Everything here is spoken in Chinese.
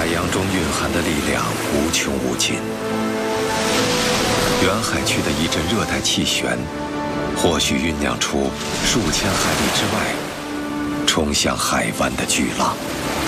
海洋中蕴含的力量无穷无尽。远海区的一阵热带气旋，或许酝酿出数千海里之外冲向海湾的巨浪。